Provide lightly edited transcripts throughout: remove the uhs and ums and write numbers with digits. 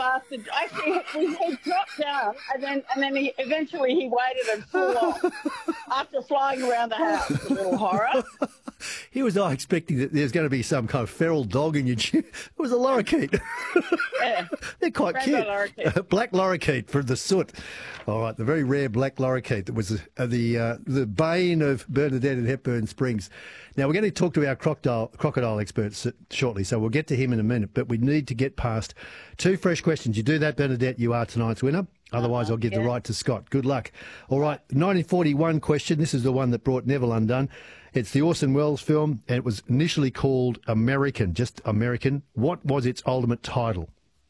lasted. Actually, he dropped down, and then he eventually waited and flew off after flying around the house. A little horror. Here was I expecting that there's going to be some kind of feral dog in your gym. It was a lorikeet. Yeah. They're quite Rainbow cute. lorikeet. Black lorikeet from the soot. All right, the very rare black lorikeet that was the bane of Bernadette and Hepburn Springs. Now, we're going to talk to our crocodile experts shortly, so we'll get to him in a minute, but we need to get past 2 fresh questions. You do that, Bernadette, you are tonight's winner. Otherwise, I'll give the right to Scott. Good luck. All right, 1941 question. This is the one that brought Neville undone. It's the Orson Welles film, and it was initially called American, just American. What was its ultimate title?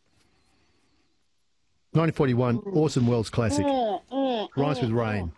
1941, Orson Welles classic. Rhymes with rain.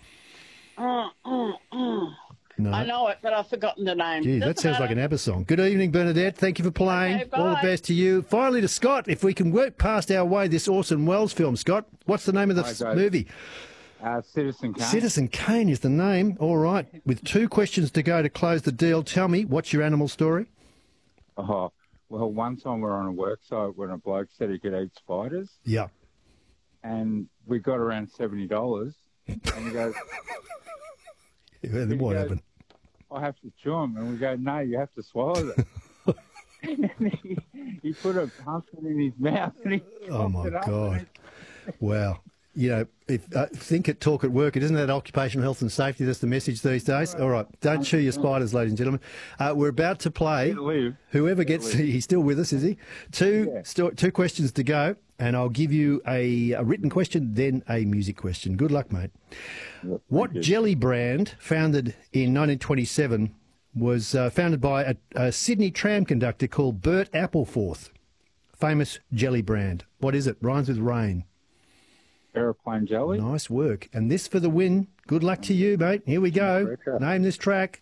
No. I know it, but I've forgotten the name. Gee, that sounds like an ABBA song. Good evening, Bernadette. Thank you for playing. Okay, all the bye. best to you. Finally to Scott, if we can work past our way this Orson Welles film, Scott. What's the name of the movie? Citizen Kane. Citizen Kane is the name. All right. With 2 questions to go to close the deal, tell me, what's your animal story? Oh, well, one time we were on a work site when a bloke said he could eat spiders, Yeah. and we got around $70, and he goes, Yeah, then what happened? I have to chew them, and we go, no, you have to swallow them. And he put a pumpkin in his mouth, and he Oh, my chopped it up, God. Wow. You know, think it, talk at work. Isn't that occupational health and safety? That's the message these days. All right. Don't chew your spiders, ladies and gentlemen. We're about to play. Whoever gets... He's still with us, is he? Two questions to go, and I'll give you a written question, then a music question. Good luck, mate. What jelly brand, founded in 1927, was founded by a Sydney tram conductor called Bert Appleforth? Famous jelly brand. What is it? Rhymes with rain. Aeroplane jelly. Nice work. And this for the win. Good luck to you, mate. Here we go. Name this track.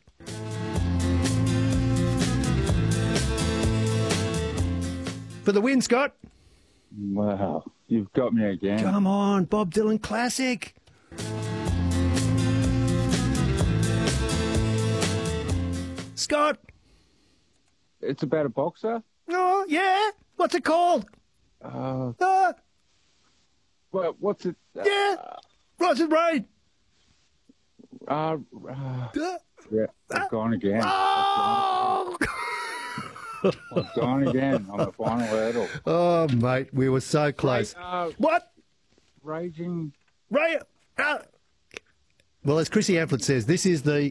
For the win, Scott. Wow, you've got me again. Come on, Bob Dylan classic. Scott. It's about a boxer? Oh, yeah. What's it called? Well, what's it? Yeah. Rhymes with rain. Yeah, I've gone again. Oh! I've gone again on the final hurdle. Oh, mate, we were so close. What? Raging. Well, as Chrissy Amphlett says, this is the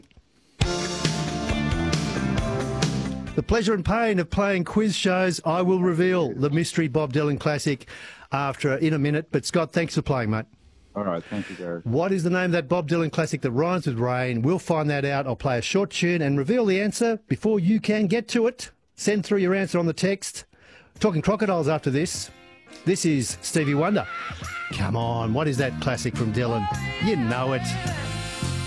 pleasure and pain of playing quiz shows. I will reveal the mystery Bob Dylan classic in a minute. But, Scott, thanks for playing, mate. All right, thank you, Gary. What is the name of that Bob Dylan classic that rhymes with rain? We'll find that out. I'll play a short tune and reveal the answer before you can get to it. Send through your answer on the text. Talking crocodiles after this. This is Stevie Wonder. Come on, what is that classic from Dylan? You know it.